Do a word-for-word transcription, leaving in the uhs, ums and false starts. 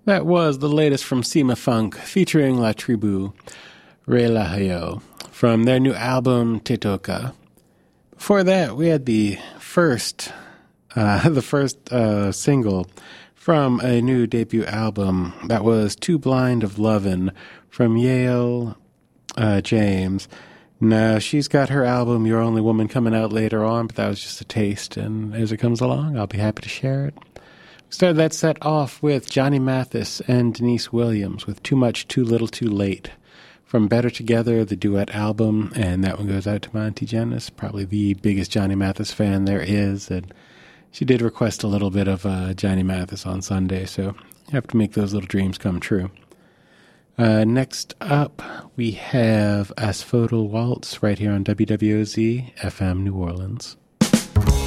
That was the latest from Sima Funk featuring La Tribu, Relahayo, from their new album Tetoka. Before that, we had the first, uh, the first uh, single from a new debut album. That was Too Blind of Lovin' from Yale uh, James. Now, she's got her album Your Only Woman coming out later on, but that was just a taste, and as it comes along, I'll be happy to share it. Started that set off with Johnny Mathis and Denise Williams with Too Much, Too Little, Too Late from Better Together, the duet album, and that one goes out to my Auntie Janice, probably the biggest Johnny Mathis fan there is, and she did request a little bit of uh, Johnny Mathis on Sunday, so you have to make those little dreams come true. Uh, next up, we have Asphodel Waltz right here on W W O Z F M New Orleans.